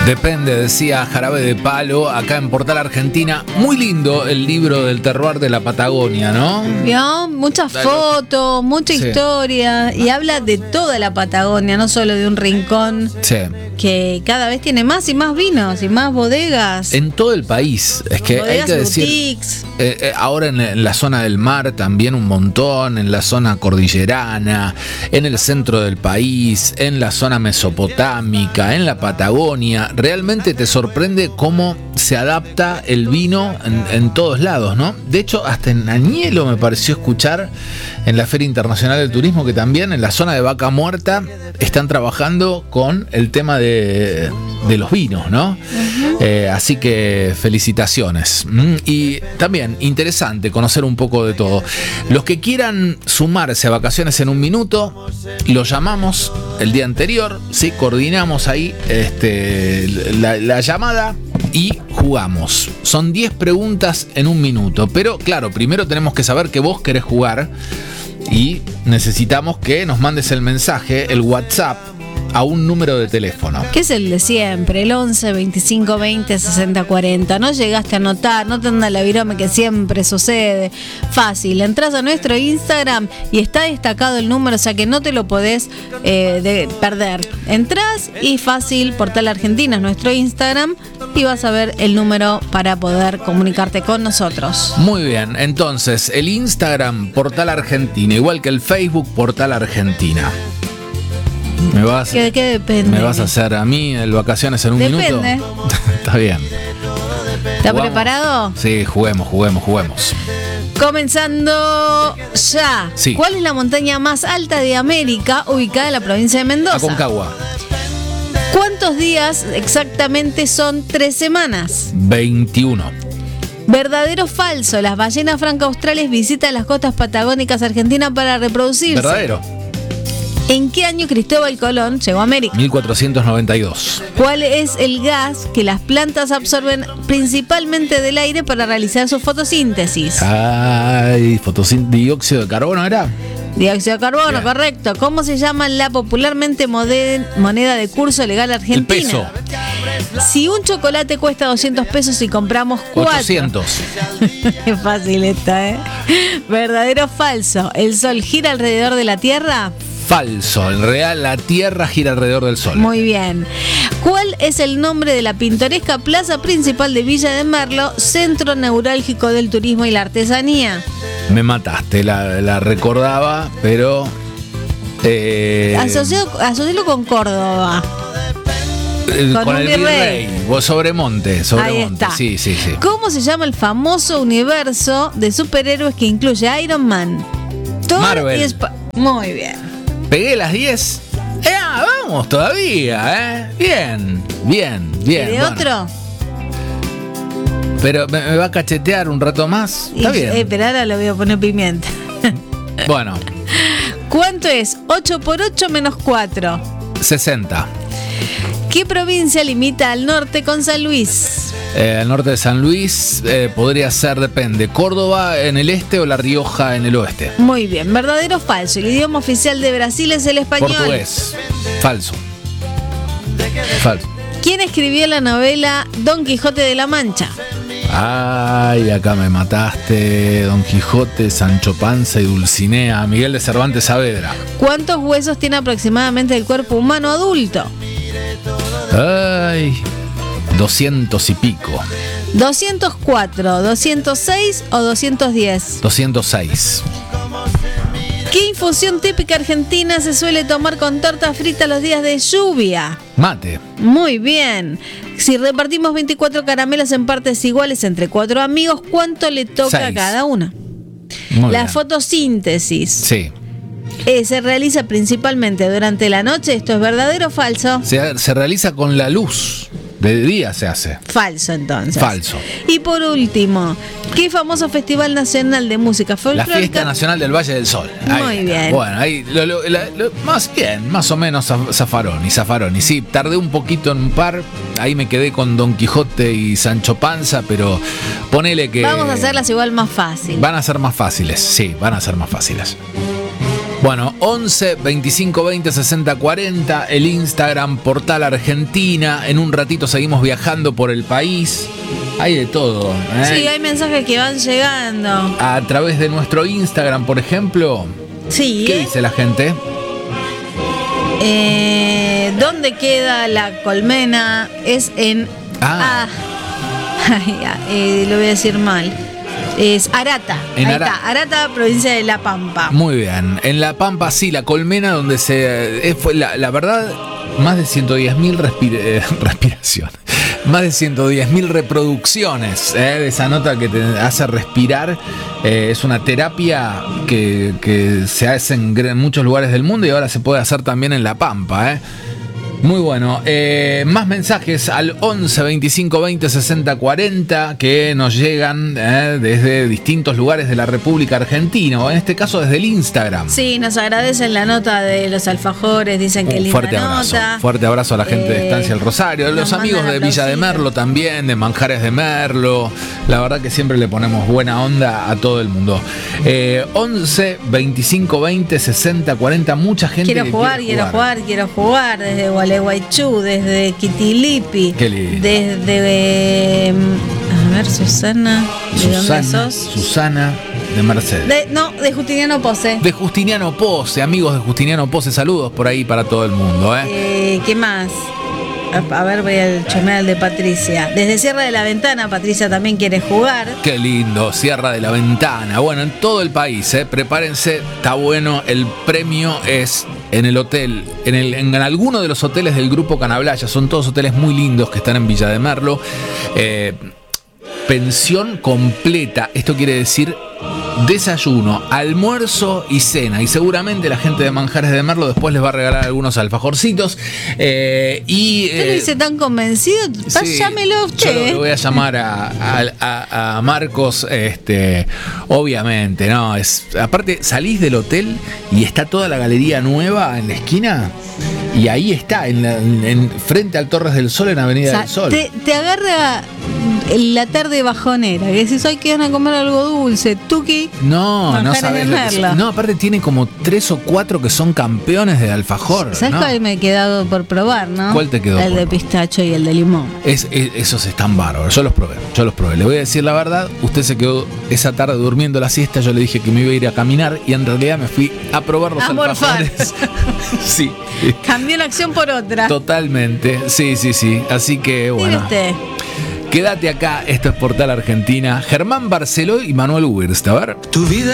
Depende, decía Jarabe de Palo, acá en Portal Argentina. Muy lindo el libro del terroir de la Patagonia, ¿no? ¿Vio? Muchas fotos, mucha historia. Y habla de toda la Patagonia, no solo de un rincón. Sí. Que cada vez tiene más y más vinos y más bodegas. En todo el país. Es que bodegas, hay que decir. boutiques. Ahora en la zona del mar también un montón, en la zona cordillerana, en el centro del país, en la zona mesopotámica, en la Patagonia. Realmente te sorprende cómo se adapta el vino en todos lados, ¿no? De hecho, hasta en Añelo me pareció escuchar en la Feria Internacional del Turismo que también en la zona de Vaca Muerta están trabajando con el tema de los vinos, ¿no? Así que felicitaciones. Y también interesante conocer un poco de todo. Los que quieran sumarse a Vacaciones en un Minuto, los llamamos el día anterior, ¿sí? Coordinamos ahí la llamada y jugamos. Son 10 preguntas en un minuto, pero claro, primero tenemos que saber que vos querés jugar y necesitamos que nos mandes el mensaje, el WhatsApp, a un número de teléfono. Que es el de siempre, el 11 25 20 60 40. No llegaste a anotar, no te anda la virome que siempre sucede. Fácil, entras a nuestro Instagram y está destacado el número, o sea que no te lo podés perder. Entrás y fácil, Portal Argentina es nuestro Instagram y vas a ver el número para poder comunicarte con nosotros. Muy bien, entonces el Instagram Portal Argentina, igual que el Facebook Portal Argentina. ¿Qué depende? ¿Me vas a hacer a mí el Vacaciones en un minuto? Depende. Está bien. ¿Está preparado? Sí, juguemos. Comenzando ya. Sí. ¿Cuál es la montaña más alta de América ubicada en la provincia de Mendoza? Aconcagua. ¿Cuántos días exactamente son 3 semanas? 21. ¿Verdadero o falso? Las ballenas franco-australes visitan las costas patagónicas argentinas para reproducirse. Verdadero. ¿En qué año Cristóbal Colón llegó a América? 1492. ¿Cuál es el gas que las plantas absorben principalmente del aire para realizar su fotosíntesis? Dióxido de carbono era. Dióxido de carbono, Bien. correcto. ¿Cómo se llama la popularmente moneda de curso legal argentina? El peso. Si un chocolate cuesta 200 pesos y compramos 4. 800. Es fácil esta, ¿eh? ¿Verdadero o falso? ¿El sol gira alrededor de la Tierra? Falso. En realidad la Tierra gira alrededor del Sol. Muy bien. ¿Cuál es el nombre de la pintoresca plaza principal de Villa de Merlo, centro neurálgico del turismo y la artesanía? Me mataste, la recordaba, pero... Asocialo con Córdoba. Con el virrey. Sobremonte. Ahí está. Sí. ¿Cómo se llama el famoso universo de superhéroes que incluye Iron Man, Thor Marvel. y Muy bien. Pegué las 10. Vamos todavía, Bien. ¿Y de Bueno. otro? Pero me va a cachetear un rato más. Está bien. Pero ahora le voy a poner pimienta. Bueno, ¿Cuánto es 8 por 8 menos 4? 60. ¿Qué provincia limita al norte con San Luis? Al norte de San Luis podría ser, depende, Córdoba en el este o La Rioja en el oeste. Muy bien. ¿Verdadero o falso? El idioma oficial de Brasil es el español. Portugués. Falso. ¿Quién escribió la novela Don Quijote de la Mancha? Ay, acá me mataste. Don Quijote, Sancho Panza y Dulcinea. Miguel de Cervantes Saavedra. ¿Cuántos huesos tiene aproximadamente el cuerpo humano adulto? Ay, 200 y pico. 204, 206 o 210. 206. ¿Qué infusión típica argentina se suele tomar con torta frita los días de lluvia? Mate. Muy bien. Si repartimos 24 caramelos en partes iguales entre 4 amigos, ¿cuánto le toca 6. a cada una? Muy La bien. fotosíntesis Sí. se realiza principalmente durante la noche. ¿Esto es verdadero o falso? Se realiza con la luz. De día se hace. Falso, entonces. Falso. Y por último, ¿qué famoso festival nacional de música La folclórica? Fiesta Nacional del Valle del Sol. Muy bien. Bueno, ahí más o menos zafarón. Y sí, tardé un poquito en un par. Ahí me quedé con Don Quijote y Sancho Panza, pero ponele que... Vamos a hacerlas igual más fácil. Van a ser más fáciles, sí, van a ser más fáciles. Bueno, 11 25 20 60 40, el Instagram Portal Argentina. En un ratito seguimos viajando por el país. Hay de todo, ¿eh? Sí, hay mensajes que van llegando. A través de nuestro Instagram, por ejemplo. Sí. ¿Qué dice la gente? ¿Dónde queda la colmena? Es en... lo voy a decir mal. Es Arata. En Ahí está, Arata, provincia de La Pampa. Muy bien. En La Pampa, sí, la colmena donde fue la verdad, más de 110.000 respiraciones. Más de 110.000 reproducciones de esa nota que te hace respirar. Es una terapia que se hace en muchos lugares del mundo y ahora se puede hacer también en La Pampa. Muy bueno. Más mensajes al 11 25 20 60 40 que nos llegan desde distintos lugares de la República Argentina, o en este caso desde el Instagram. Sí, nos agradecen la nota de los alfajores, dicen que linda nota. Fuerte abrazo a la gente de Estancia El Rosario, los amigos de Villa de Merlo también, de Manjares de Merlo. La verdad que siempre le ponemos buena onda a todo el mundo. 11 25 20 60 40, mucha gente quiero jugar desde Gualeguaychú, desde Quitilipi. Qué lindo. Desde a ver, Susana, ¿de dónde sos? Susana de Mercedes. De Justiniano Pose. De Justiniano Pose, amigos de Justiniano Pose, saludos por ahí para todo el mundo. ¿Qué más? A ver, voy al chomear de Patricia. Desde Sierra de la Ventana, Patricia también quiere jugar. Qué lindo, Sierra de la Ventana. Bueno, en todo el país, prepárense, está bueno. El premio es en el hotel, en alguno de los hoteles del Grupo Canablaya. Son todos hoteles muy lindos que están en Villa de Merlo. Pensión completa, esto quiere decir desayuno, almuerzo y cena. Y seguramente la gente de Manjares de Merlo después les va a regalar algunos alfajorcitos. ¿Usted lo dice tan convencido? Sí, llámelo usted. Yo le voy a llamar a Marcos, obviamente, ¿no? Aparte, salís del hotel y está toda la galería nueva en la esquina. Y ahí está, frente al Torres del Sol, en Avenida del Sol. Te agarra la tarde bajonera, que decís, ay, que van a comer algo dulce, tuki. No sabes. No, aparte tiene como 3 o 4 que son campeones de alfajor. ¿Sabes cuál me he quedado por probar, no? ¿Cuál te quedó? El de pistacho y el de limón. Esos están bárbaros, yo los probé. Le voy a decir la verdad, usted se quedó esa tarde durmiendo la siesta, yo le dije que me iba a ir a caminar y en realidad me fui a probar los alfajores. Sí. Cambió una acción por otra. Totalmente, sí. Así que bueno. Quédate acá, esto es Portal Argentina. Germán Barceló y Manuel Wirst, a ver. Tu vida